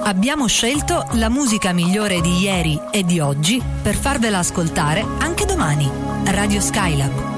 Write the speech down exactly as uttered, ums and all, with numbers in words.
Abbiamo scelto la musica migliore di ieri e di oggi per farvela ascoltare anche domani. Radio Skylab.